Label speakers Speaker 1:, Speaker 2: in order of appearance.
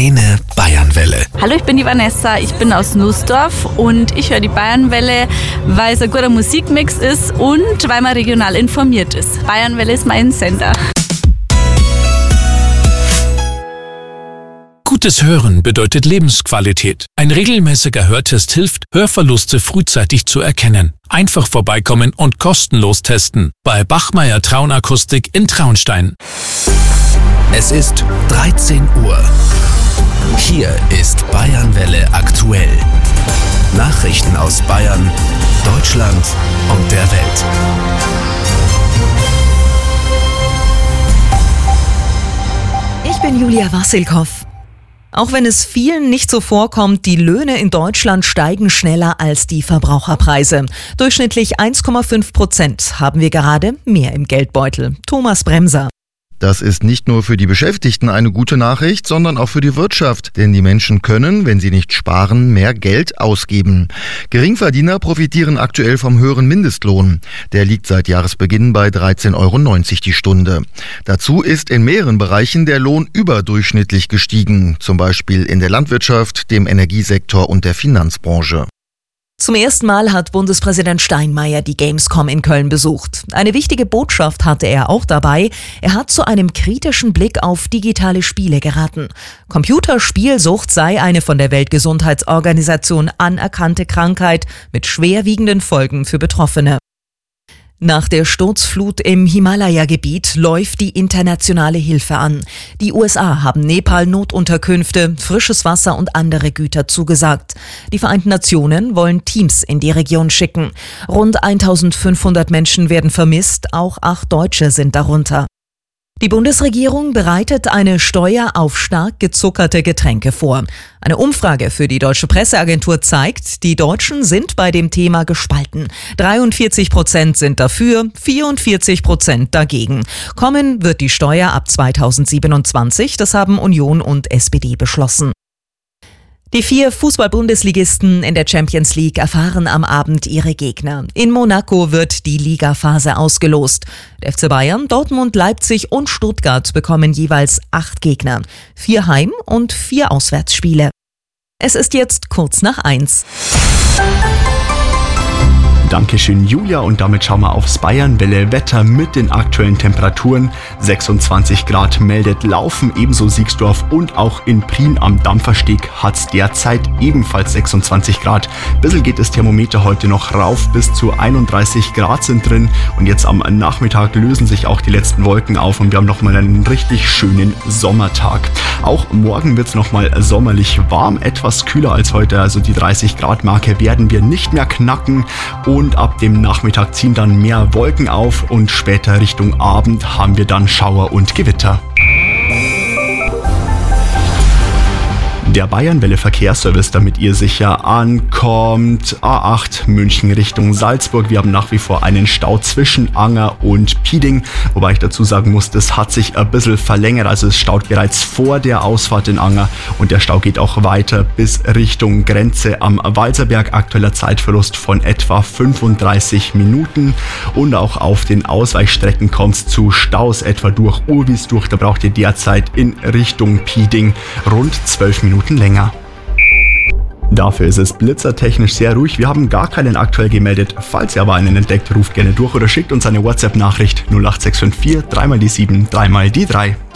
Speaker 1: Deine Bayernwelle.
Speaker 2: Hallo, ich bin die Vanessa, ich bin aus Nussdorf und ich höre die Bayernwelle, weil es ein guter Musikmix ist und weil man regional informiert ist. Bayernwelle ist mein Sender.
Speaker 1: Gutes Hören bedeutet Lebensqualität. Ein regelmäßiger Hörtest hilft, Hörverluste frühzeitig zu erkennen. Einfach vorbeikommen und kostenlos testen. Bei Bachmeier Traunakustik in Traunstein. Es ist 13 Uhr. Hier ist Bayernwelle aktuell. Nachrichten aus Bayern, Deutschland und der Welt.
Speaker 3: Ich bin Julia Wassilkow. Auch wenn es vielen nicht so vorkommt, die Löhne in Deutschland steigen schneller als die Verbraucherpreise. Durchschnittlich 1,5% haben wir gerade mehr im Geldbeutel. Thomas Bremser.
Speaker 4: Das ist nicht nur für die Beschäftigten eine gute Nachricht, sondern auch für die Wirtschaft. Denn die Menschen können, wenn sie nicht sparen, mehr Geld ausgeben. Geringverdiener profitieren aktuell vom höheren Mindestlohn. Der liegt seit Jahresbeginn bei 13,90 € die Stunde. Dazu ist in mehreren Bereichen der Lohn überdurchschnittlich gestiegen. Zum Beispiel in der Landwirtschaft, dem Energiesektor und der Finanzbranche.
Speaker 3: Zum ersten Mal hat Bundespräsident Steinmeier die Gamescom in Köln besucht. Eine wichtige Botschaft hatte er auch dabei. Er hat zu einem kritischen Blick auf digitale Spiele geraten. Computerspielsucht sei eine von der Weltgesundheitsorganisation anerkannte Krankheit mit schwerwiegenden Folgen für Betroffene. Nach der Sturzflut im Himalaya-Gebiet läuft die internationale Hilfe an. Die USA haben Nepal Notunterkünfte, frisches Wasser und andere Güter zugesagt. Die Vereinten Nationen wollen Teams in die Region schicken. Rund 1500 Menschen werden vermisst, auch 8 Deutsche sind darunter. Die Bundesregierung bereitet eine Steuer auf stark gezuckerte Getränke vor. Eine Umfrage für die Deutsche Presseagentur zeigt, die Deutschen sind bei dem Thema gespalten. 43% sind dafür, 44% dagegen. Kommen wird die Steuer ab 2027, das haben Union und SPD beschlossen. Die 4 Fußball-Bundesligisten in der Champions League erfahren am Abend ihre Gegner. In Monaco wird die Ligaphase ausgelost. Der FC Bayern, Dortmund, Leipzig und Stuttgart bekommen jeweils 8 Gegner. 4 Heim- und 4 Auswärtsspiele. Es ist jetzt kurz nach 1.
Speaker 5: Dankeschön, Julia, und damit schauen wir aufs Bayernwelle-Wetter mit den aktuellen Temperaturen. 26 Grad meldet Laufen, ebenso Siegsdorf, und auch in Prien am Dampfersteg hat es derzeit ebenfalls 26 Grad. Bisschen geht das Thermometer heute noch rauf, bis zu 31 Grad sind drin, und jetzt am Nachmittag lösen sich auch die letzten Wolken auf und wir haben nochmal einen richtig schönen Sommertag. Auch morgen wird es nochmal sommerlich warm, etwas kühler als heute, also die 30 Grad Marke werden wir nicht mehr knacken. Und ab dem Nachmittag ziehen dann mehr Wolken auf und später Richtung Abend haben wir dann Schauer und Gewitter. Der Bayernwelle-Verkehrsservice, damit ihr sicher ankommt. A8 München Richtung Salzburg. Wir haben nach wie vor einen Stau zwischen Anger und Pieding. Wobei ich dazu sagen muss, das hat sich ein bisschen verlängert. Also es staut bereits vor der Ausfahrt in Anger. Und der Stau geht auch weiter bis Richtung Grenze am Walserberg. Aktueller Zeitverlust von etwa 35 Minuten. Und auch auf den Ausweichstrecken kommt es zu Staus, etwa durch Urwisdurch. Da braucht ihr derzeit in Richtung Pieding rund 12 Minuten länger. Dafür ist es blitzertechnisch sehr ruhig. Wir haben gar keinen aktuell gemeldet. Falls ihr aber einen entdeckt, ruft gerne durch oder schickt uns eine WhatsApp-Nachricht 08654 3 mal die 7, 3 mal die 3.